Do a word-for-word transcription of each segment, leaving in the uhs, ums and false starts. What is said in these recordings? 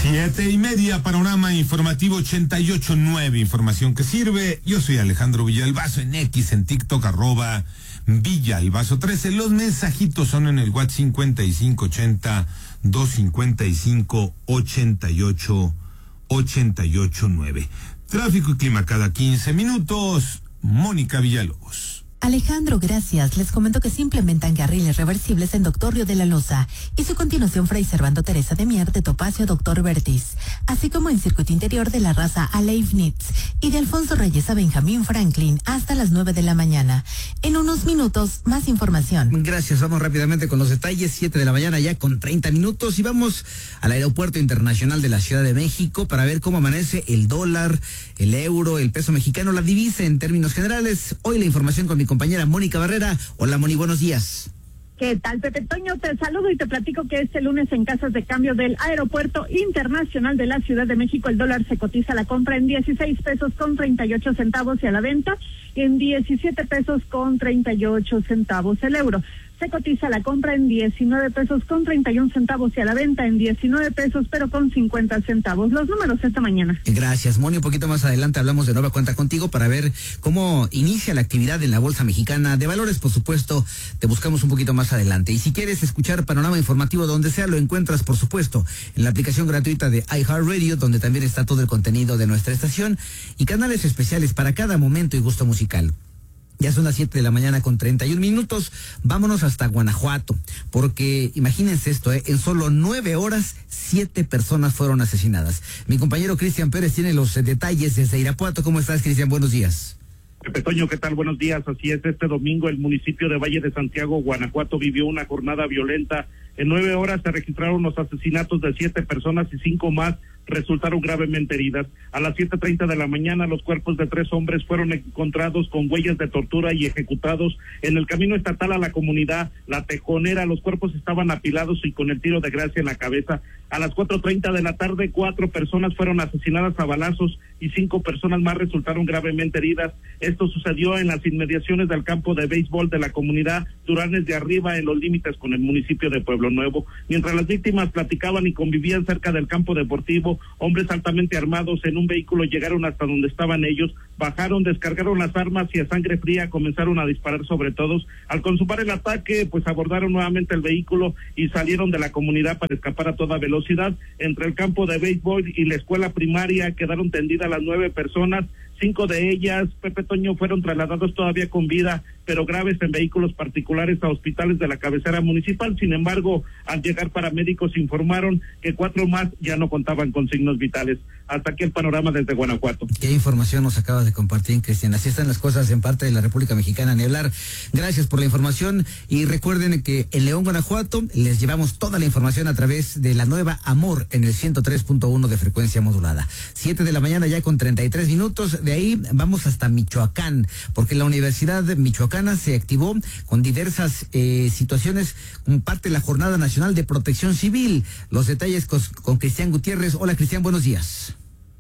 Siete y media, panorama informativo ochenta y ocho nueve, información que sirve. Yo soy Alejandro Villalbazo, en X, en TikTok, arroba Villalbazo trece. Los mensajitos son en el WhatsApp cincuenta y cinco ochenta, doscientos cincuenta y cinco, ochenta y ocho, ochenta y ocho nueve. Tráfico y clima cada quince minutos. Mónica Villalobos. Alejandro, gracias. Les comento que se implementan carriles reversibles en Doctor Río de la Loza y su continuación Fray Servando Teresa de Mier de Topacio a Doctor Vertis, así como en circuito interior de la raza a Leibniz y de Alfonso Reyes a Benjamín Franklin hasta las nueve de la mañana. En unos minutos, más información. Gracias, vamos rápidamente con los detalles. Siete de la mañana ya con treinta minutos y vamos al Aeropuerto Internacional de la Ciudad de México para ver cómo amanece el dólar, el euro, el peso mexicano, la divisa en términos generales. Hoy la información con mi compañera Mónica Barrera. Hola, Moni, buenos días. ¿Qué tal, Pepe Toño? Te saludo y te platico que este lunes en casas de cambio del Aeropuerto Internacional de la Ciudad de México el dólar se cotiza a la compra en dieciséis pesos con treinta y ocho centavos y a la venta en diecisiete pesos con treinta y ocho centavos. El euro se cotiza la compra en diecinueve pesos con treinta y un centavos y a la venta en diecinueve pesos pero con cincuenta centavos. Los números esta mañana. Gracias, Moni. Un poquito más adelante hablamos de nueva cuenta contigo para ver cómo inicia la actividad en la Bolsa Mexicana de Valores. Por supuesto, te buscamos un poquito más adelante. Y si quieres escuchar panorama informativo donde sea, lo encuentras, por supuesto, en la aplicación gratuita de iHeartRadio, donde también está todo el contenido de nuestra estación y canales especiales para cada momento y gusto musical. Ya son las siete de la mañana con treinta y un minutos. Vámonos hasta Guanajuato, porque imagínense esto, ¿eh? En solo nueve horas, siete personas fueron asesinadas. Mi compañero Cristian Pérez tiene los detalles desde Irapuato. ¿Cómo estás, Cristian? Buenos días. Pepe Toño, ¿qué tal? Buenos días. Así es, este domingo el municipio de Valle de Santiago, Guanajuato, vivió una jornada violenta. En nueve horas se registraron los asesinatos de siete personas y cinco más resultaron gravemente heridas. A las siete treinta de la mañana los cuerpos de tres hombres fueron encontrados con huellas de tortura y ejecutados en el camino estatal a la comunidad La Tejonera. Los cuerpos estaban apilados y con el tiro de gracia en la cabeza. A las cuatro treinta de la tarde, cuatro personas fueron asesinadas a balazos y cinco personas más resultaron gravemente heridas. Esto sucedió en las inmediaciones del campo de béisbol de la comunidad Duranes de Arriba, en los límites con el municipio de Pueblo Nuevo. Mientras las víctimas platicaban y convivían cerca del campo deportivo, hombres altamente armados en un vehículo llegaron hasta donde estaban ellos, bajaron, descargaron las armas y a sangre fría comenzaron a disparar sobre todos. Al consumar el ataque, pues abordaron nuevamente el vehículo y salieron de la comunidad para escapar a toda velocidad. Entre el campo de béisbol y la escuela primaria quedaron tendidas las nueve personas. Cinco de ellas, Pepe Toño, fueron trasladados todavía con vida, pero graves en vehículos particulares a hospitales de la cabecera municipal. Sin embargo, al llegar paramédicos informaron que cuatro más ya no contaban con signos vitales. Hasta aquí el panorama desde Guanajuato. Qué información nos acabas de compartir, Cristian. Así están las cosas en parte de la República Mexicana, ni hablar. Gracias por la información y recuerden que en León, Guanajuato, les llevamos toda la información a través de la nueva Amor en el ciento tres punto uno de frecuencia modulada. Siete de la mañana ya con treinta y tres minutos. De ahí vamos hasta Michoacán, porque la Universidad Michoacana se activó con diversas eh, situaciones como parte de la Jornada Nacional de Protección Civil. Los detalles con, con Cristian Gutiérrez. Hola, Cristian, buenos días.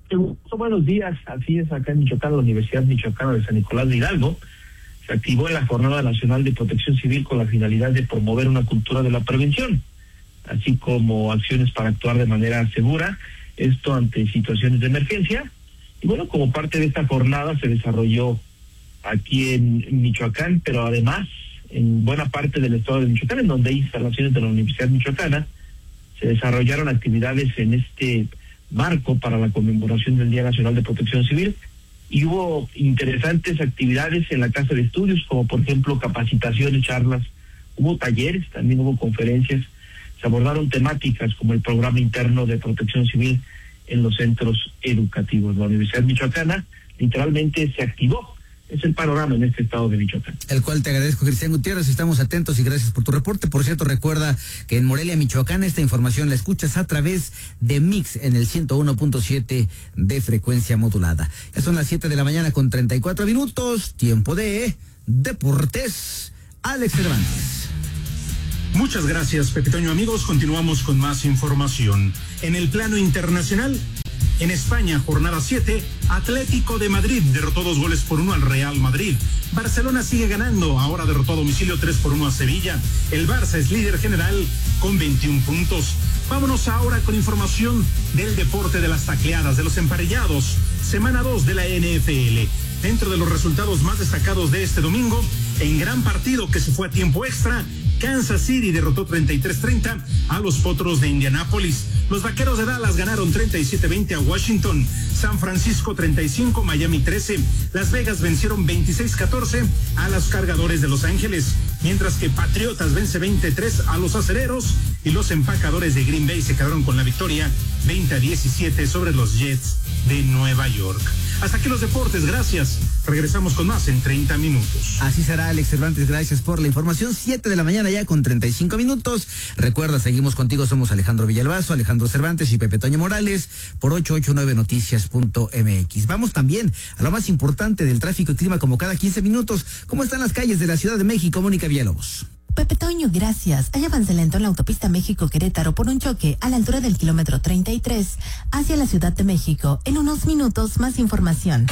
Buenos días, así es, acá en Michoacán, la Universidad Michoacana de San Nicolás de Hidalgo se activó en la Jornada Nacional de Protección Civil con la finalidad de promover una cultura de la prevención, así como acciones para actuar de manera segura, esto ante situaciones de emergencia. Y bueno, como parte de esta jornada se desarrolló aquí en Michoacán, pero además en buena parte del estado de Michoacán, en donde hay instalaciones de la Universidad Michoacana, se desarrollaron actividades en este marco para la conmemoración del Día Nacional de Protección Civil, y hubo interesantes actividades en la Casa de Estudios, como por ejemplo capacitaciones, charlas, hubo talleres, también hubo conferencias, se abordaron temáticas como el programa interno de protección civil en los centros educativos. La Universidad Michoacana literalmente se activó. Es el panorama en este estado de Michoacán. El cual te agradezco, Cristian Gutiérrez. Estamos atentos y gracias por tu reporte. Por cierto, recuerda que en Morelia, Michoacán, esta información la escuchas a través de Mix en el ciento uno punto siete de frecuencia modulada. Ya son las siete de la mañana con treinta y cuatro minutos. Tiempo de Deportes. Alex Cervantes. Muchas gracias, Pepe Toño. Amigos, continuamos con más información. En el plano internacional, en España, jornada siete, Atlético de Madrid derrotó dos goles por uno al Real Madrid. Barcelona sigue ganando, ahora derrotó a domicilio tres por uno a Sevilla. El Barça es líder general con veintiún puntos. Vámonos ahora con información del deporte de las tacleadas, de los emparrillados, semana dos de la N F L. Dentro de los resultados más destacados de este domingo, en gran partido que se fue a tiempo extra, Kansas City derrotó treinta y tres treinta a los Potros de Indianápolis. Los Vaqueros de Dallas ganaron treinta y siete veinte a Washington. San Francisco treinta y cinco, Miami trece. Las Vegas vencieron veintiséis catorce a los Cargadores de Los Ángeles. Mientras que Patriotas vence veintitrés a los Acereros y los Empacadores de Green Bay se quedaron con la victoria veinte a diecisiete sobre los Jets de Nueva York. Hasta aquí los deportes, gracias. Regresamos con más en treinta minutos. Así será, Alex Cervantes, gracias por la información. siete de la mañana ya con treinta y cinco minutos. Recuerda, seguimos contigo, somos Alejandro Villalbazo, Alejandro Cervantes y Pepe Toño Morales por ochocientos ochenta y nueve noticias punto m x. Vamos también a lo más importante del tráfico y clima como cada quince minutos. ¿Cómo están las calles de la Ciudad de México, Mónica Villalobos? Pepe Toño, gracias. Hay avance lento en la autopista México-Querétaro por un choque a la altura del kilómetro treinta y tres hacia la Ciudad de México. En unos minutos, más información.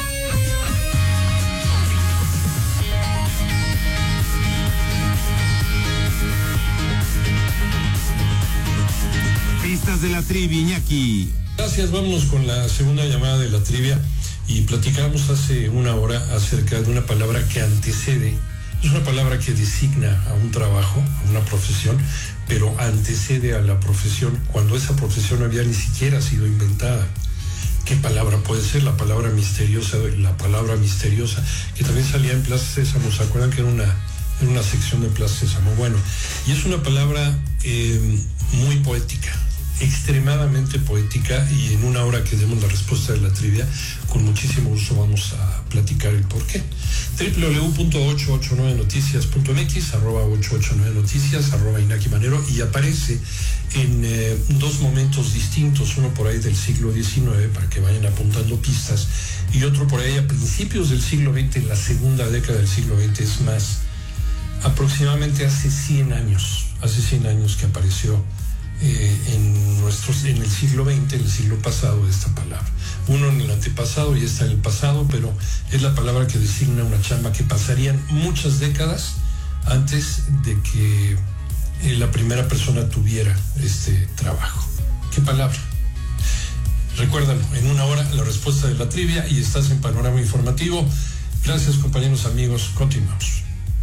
Pistas de la trivia, Iñaki. Gracias, vámonos con la segunda llamada de la trivia y platicamos hace una hora acerca de una palabra que antecede. Es una palabra que designa a un trabajo, a una profesión, pero antecede a la profesión cuando esa profesión no había ni siquiera sido inventada. ¿Qué palabra puede ser? La palabra misteriosa, la palabra misteriosa, que también salía en Plaza Sésamo. ¿Se acuerdan que era una, era una sección de Plaza Sésamo? Bueno, y es una palabra eh, muy poética, extremadamente poética, y en una hora que demos la respuesta de la trivia, con muchísimo gusto vamos a platicar el porqué. doble u doble u doble u punto ochocientos ochenta y nueve noticias punto m x, arroba ochocientos ochenta y nueve noticias, arroba Inaki Manero, y aparece en eh, dos momentos distintos, uno por ahí del siglo diecinueve, para que vayan apuntando pistas, y otro por ahí a principios del siglo veinte, en la segunda década del siglo veinte, es más, aproximadamente hace cien años, hace cien años que apareció Eh, en nuestros en el siglo veinte, en el siglo pasado, esta palabra. Uno en el antepasado y esta en el pasado, pero es la palabra que designa una chamba que pasarían muchas décadas antes de que eh, la primera persona tuviera este trabajo. ¿Qué palabra? Recuérdalo, en una hora la respuesta de la trivia y estás en Panorama Informativo. Gracias, compañeros, amigos, continuamos.